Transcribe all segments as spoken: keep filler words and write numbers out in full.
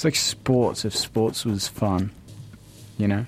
It's like sports, if sports was fun, you know?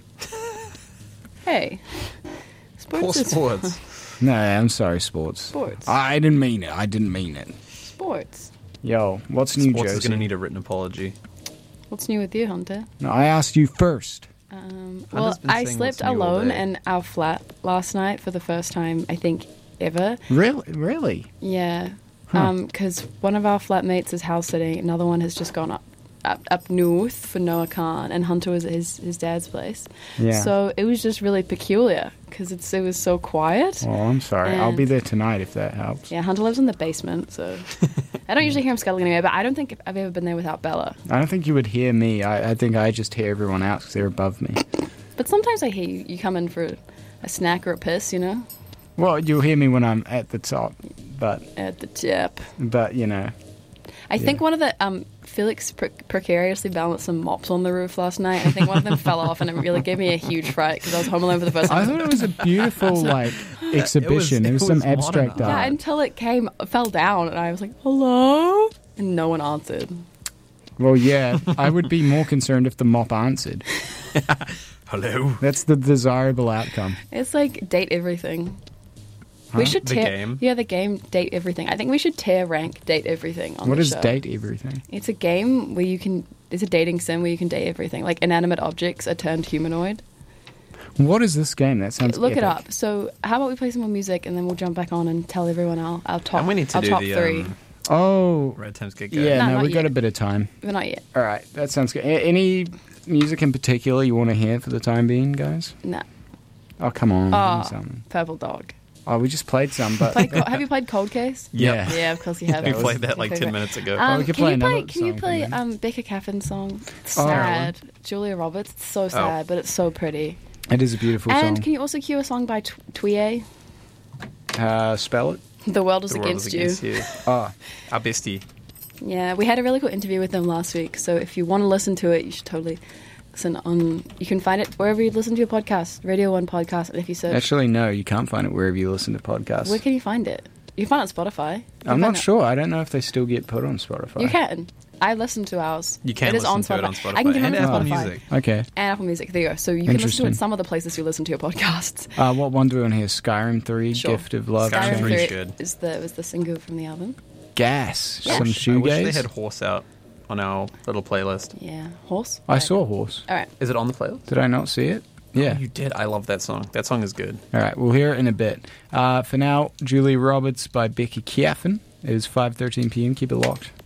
Hey. Poor Sports is sports. No, I'm sorry, sports. Sports. I didn't mean it. I didn't mean it. Sports. Yo, what's new, Sports Josie? is going to need a written apology. What's new with you, Hunter? No, I asked you first. Um, Hunter's well, been I saying slept what's new all alone day. in our flat last night for the first time, I think, ever. Really? Really? Yeah. Huh. Because one of our flatmates is house sitting, another one has just gone up, up up north for Noah Khan, and Hunter was at his, his dad's place. Yeah. So it was just really peculiar because it was so quiet. Oh, I'm sorry. I'll And- be there tonight if that helps. Yeah, Hunter lives in the basement, so I don't usually hear him scuttling anyway, but I don't think I've ever been there without Bella. I don't think you would hear me. I, I think I just hear everyone else because they're above me. But sometimes I hear you, you come in for a snack or a piss, you know, Well, you'll hear me when I'm at the top, but at the tip. but you know, I think Yeah. one of the um, Felix pre- precariously balanced some mops on the roof last night. I think one of them fell off, and it really gave me a huge fright because I was home alone for the first time. I thought it was a beautiful like exhibition. It was, it some was water abstract now. Yeah, art. until it came, fell down, and I was like, "Hello," and no one answered. Well, yeah, I would be more concerned if the mop answered. Hello. That's the desirable outcome. It's like date everything. Huh? We should The tear, game? yeah, the game date everything. I think we should tear rank date everything on What the is show. date everything? It's a game where you can. It's a dating sim where you can date everything. Like inanimate objects are turned humanoid. What is this game? That sounds Look it epic. up. So how about we play some more music and then we'll jump back on and tell everyone our, our top. And we need to our do top the three. um, Oh, Red Times Get yeah. No, No, not we've got yet. a bit of time. But not yet. All right, that sounds good. A- any music in particular you want to hear for the time being, guys? No. Oh, come on, give Oh. me something. Purple Dog. Oh, we just played some, but Played Co- have you played Cold Case? yeah. Yeah, of course you have. We was played that like Okay, ten okay. minutes ago. Um, we could can play you play? another Can you song play from there. um, Becca Caffin's song? It's Oh. sad. Julia Roberts. It's so sad, but it's so pretty. It is a beautiful And song. can you also cue a song by Tw- Twee? Uh, spell it. The World is The world Against, is against you. you. Oh, Our bestie. Yeah, we had a really cool interview with them last week. So if you want to listen to it, you should totally listen on. You can find it wherever you listen to your podcast, Radio One podcast. And if you search, actually, no, you can't find it wherever you listen to podcasts. where can you find it? You can find it on Spotify. You can I'm not find it- sure. I don't know if they still get put on Spotify. You can. I listen to ours. You can It is listen on to it Spotify. on Spotify I can get and it on Apple Spotify. Music. Okay. And Apple Music. There you go. So you can listen to it Interesting. in some other places you listen to your podcasts. Uh, what one do we want to hear? Skyrim three, Sure. Gift of Love, Skyrim Skyrim Change. three. three good. is the was the single from the album. Gas, Yeah. some I wish they shoegaze. had Horse out on our little playlist. Yeah, horse. I Right. saw Horse. All right. Is it on the playlist? Did I not see it? Yeah. Oh, you did. I love that song. That song is good. All right, we'll hear it in a bit. Uh, for now, Julie Roberts by Becky Kiafen. It is five thirteen p.m. Keep it locked.